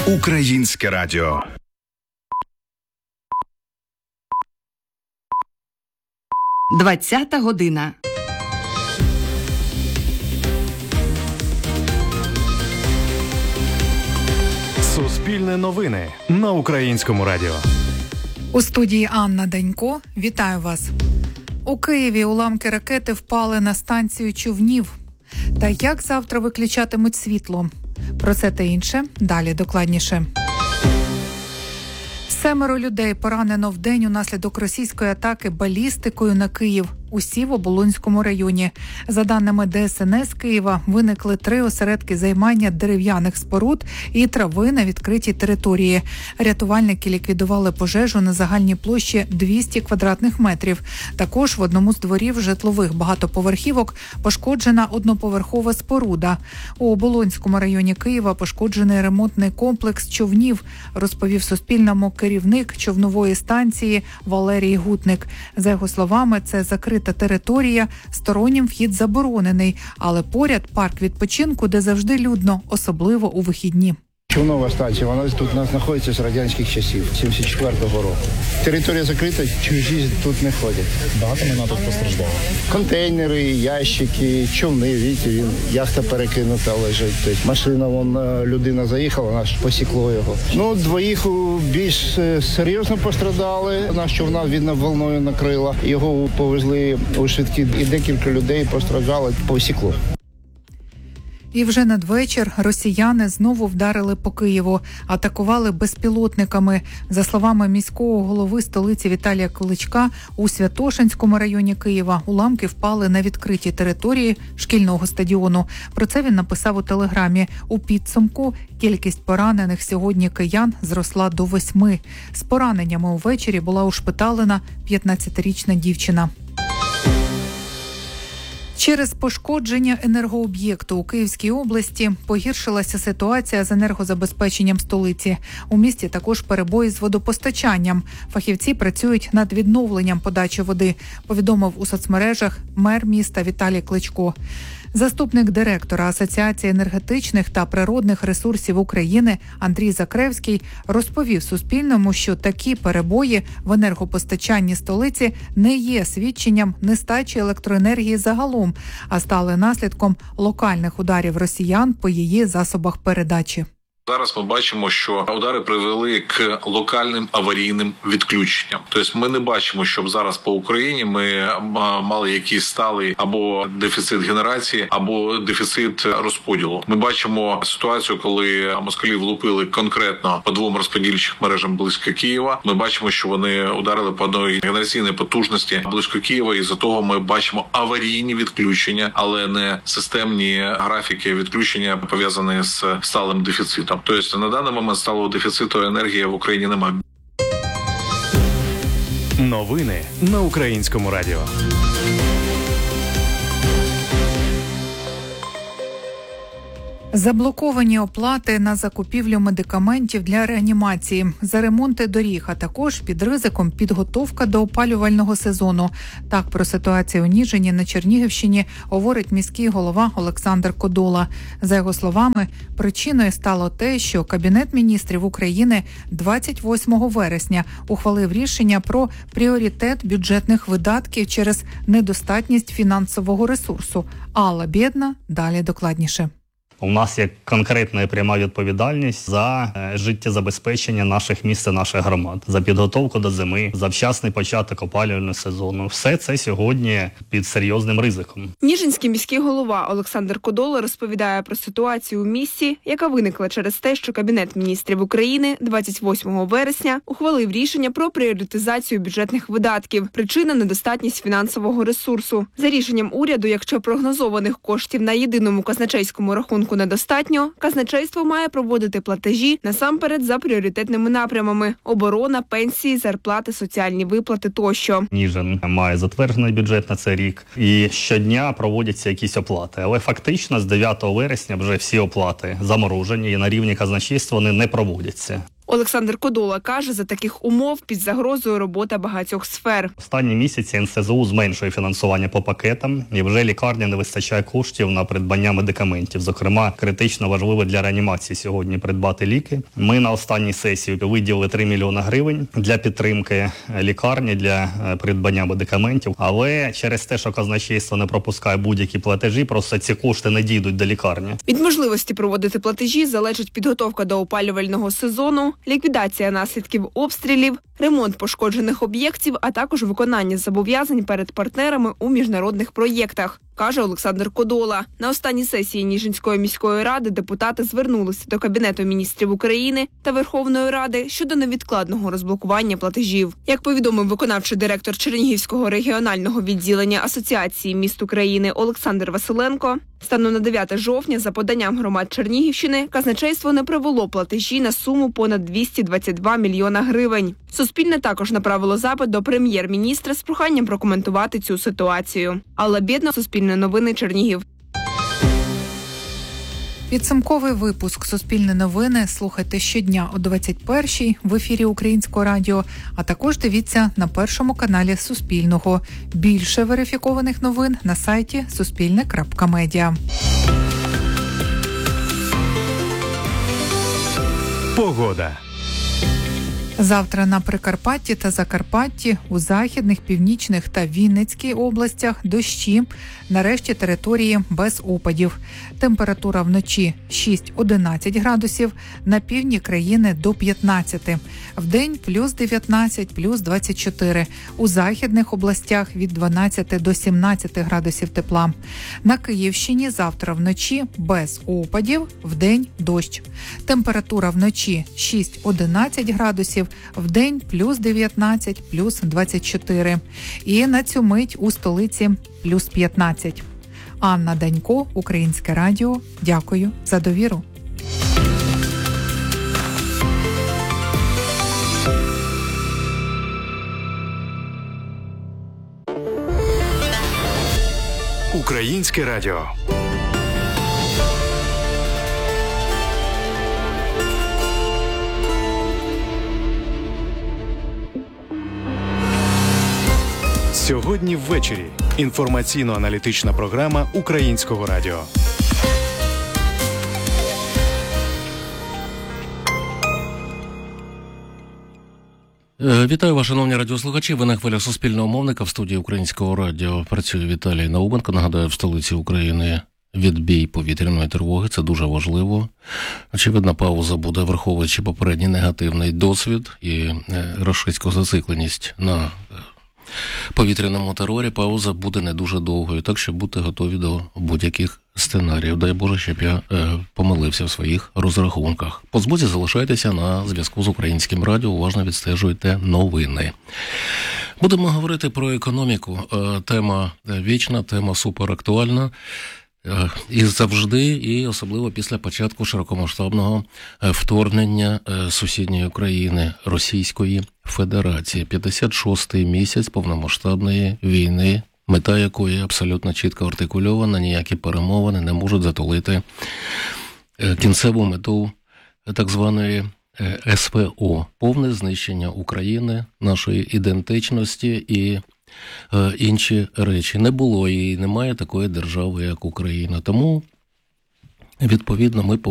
Українське радіо. Двадцята година. Суспільне новини на Українському радіо. У студії Анна Данько. Вітаю вас. У Києві уламки ракети впали на станцію човнів. Та як завтра виключатимуть світло? Про це та інше далі докладніше. 7 людей поранено вдень унаслідок російської атаки балістикою на Київ. Усі в Оболонському районі. За даними ДСНС Києва, виникли 3 осередки займання дерев'яних споруд і трави на відкритій території. Рятувальники ліквідували пожежу на загальній площі 200 квадратних метрів. Також в одному з дворів житлових багатоповерхівок пошкоджена одноповерхова споруда. У Оболонському районі Києва пошкоджений ремонтний комплекс човнів, розповів Суспільному керівник човнової станції Валерій Гутник. За його словами, це закрита територія, стороннім вхід заборонений, але поряд парк відпочинку, де завжди людно, особливо у вихідні. Човнова станція, вона тут у нас знаходиться з радянських часів, 74-го року. Територія закрита, чужі тут не ходять. Багато майна тут постраждало? Контейнери, ящики, човни, бачите, яхта перекинута лежить. Тобто машина, людина заїхала, вона ж посікло його. 2 більш серйозно пострадали. Наш човна, видно, волною накрила. Його повезли у швидкі і декілька людей постраждали, посікло. І вже надвечір росіяни знову вдарили по Києву, атакували безпілотниками. За словами міського голови столиці Віталія Кличка, у Святошинському районі Києва уламки впали на відкритій території шкільного стадіону. Про це він написав у телеграмі. У підсумку кількість поранених сьогодні киян зросла до 8. З пораненнями увечері була ушпиталена 15-річна дівчина. Через пошкодження енергооб'єкту у Київській області погіршилася ситуація з енергозабезпеченням столиці. У місті також перебої з водопостачанням. Фахівці працюють над відновленням подачі води, повідомив у соцмережах мер міста Віталій Кличко. Заступник директора Асоціації енергетичних та природних ресурсів України Андрій Закревський розповів Суспільному, що такі перебої в енергопостачанні столиці не є свідченням нестачі електроенергії загалом, а стали наслідком локальних ударів росіян по її засобах передачі. Зараз ми бачимо, що удари привели к локальним аварійним відключенням. Тобто ми не бачимо, щоб зараз по Україні ми мали якийсь сталий або дефіцит генерації, або дефіцит розподілу. Ми бачимо ситуацію, коли москалі влупили конкретно по 2 розподільчих мережам близько Києва. Ми бачимо, що вони ударили по одній генераційній потужності близько Києва, і за того ми бачимо аварійні відключення, але не системні графіки відключення, пов'язані з сталим дефіцитом. Тобто на даний момент сталого дефіциту енергії в Україні немає. Новини на Українському радіо. Заблоковані оплати на закупівлю медикаментів для реанімації, за ремонти доріг, а також під ризиком підготовка до опалювального сезону. Так про ситуацію у Ніжині на Чернігівщині говорить міський голова Олександр Кодола. За його словами, причиною стало те, що Кабінет міністрів України 28 вересня ухвалив рішення про пріоритет бюджетних видатків через недостатність фінансового ресурсу. Алла Бєдна далі докладніше. У нас є конкретна і пряма відповідальність за життєзабезпечення наших міст і наших громад, за підготовку до зими, за вчасний початок опалювального сезону. Все це сьогодні під серйозним ризиком. Ніжинський міський голова Олександр Кодола розповідає про ситуацію у місті, яка виникла через те, що Кабінет міністрів України 28 вересня ухвалив рішення про пріоритизацію бюджетних видатків. Причина – недостатність фінансового ресурсу. За рішенням уряду, якщо прогнозованих коштів на єдиному казначейському рахунку недостатньо, казначейство має проводити платежі насамперед за пріоритетними напрямами – оборона, пенсії, зарплати, соціальні виплати тощо. Ніжин має затверджений бюджет на цей рік і щодня проводяться якісь оплати. Але фактично з 9 вересня вже всі оплати заморожені і на рівні казначейства вони не проводяться. Олександр Кодола каже, за таких умов під загрозою робота багатьох сфер. Останні місяці НСЗУ зменшує фінансування по пакетам, і вже лікарні не вистачає коштів на придбання медикаментів. Зокрема, критично важливо для реанімації сьогодні придбати ліки. Ми на останній сесії виділили 3 мільйони гривень для підтримки лікарні, для придбання медикаментів. Але через те, що казначейство не пропускає будь-які платежі, просто ці кошти не дійдуть до лікарні. Від можливості проводити платежі залежить підготовка до опалювального сезону, ліквідація наслідків обстрілів, ремонт пошкоджених об'єктів, а також виконання зобов'язань перед партнерами у міжнародних проєктах, каже Олександр Кодола. На останній сесії Ніжинської міської ради депутати звернулися до Кабінету міністрів України та Верховної Ради щодо невідкладного розблокування платежів. Як повідомив виконавчий директор Чернігівського регіонального відділення Асоціації міст України Олександр Василенко, станом на 9 жовтня за поданням громад Чернігівщини казначейство не провело платежі на суму понад 222 мільйона гривень. Суспільне також направило запит до прем'єр-міністра з проханням прокоментувати цю ситуацію. Алла Бєдна, Суспільне новини, Чернігів. Підсумковий випуск «Суспільне новини» слухайте щодня о 21-й в ефірі Українського радіо, а також дивіться на першому каналі Суспільного. Більше верифікованих новин на сайті suspilne.media. Погода. Завтра на Прикарпатті та Закарпатті, у Західних, Північних та Вінницькій областях дощі, на решті території без опадів. Температура вночі 6-11 градусів, на півдні країни до 15. Вдень плюс 19, плюс 24. У західних областях від 12 до 17 градусів тепла. На Київщині завтра вночі без опадів, вдень дощ. Температура вночі 6-11 градусів, вдень плюс 19, плюс 24. І на цю мить у столиці плюс 15. Анна Данько, Українське радіо. Дякую за довіру. Українське радіо. Сьогодні ввечері. Інформаційно-аналітична програма Українського радіо. Вітаю вас, шановні радіослухачі. Ви на хвилях Суспільного мовника. В студії Українського радіо працює Віталій Науменко. Нагадаю, в столиці України відбій повітряної тривоги. Це дуже важливо. Очевидна пауза буде, враховуючи попередній негативний досвід і рашистську зацикленість на повітряному терорі. Пауза буде не дуже довгою, так що будьте готові до будь-яких сценаріїв. Дай Боже, щоб я помилився в своїх розрахунках. По збузі залишайтеся на зв'язку з Українським радіо, уважно відстежуйте новини. Будемо говорити про економіку. Тема вічна, тема суперактуальна. І завжди, і особливо після початку широкомасштабного вторгнення сусідньої країни Російської Федерації. 56-й місяць повномасштабної війни, мета якої абсолютно чітко артикульована, ніякі перемовини не можуть затулити кінцеву мету так званої СВО. Повне знищення України, нашої ідентичності і інші речі. Не було і немає такої держави, як Україна. Тому, відповідно, ми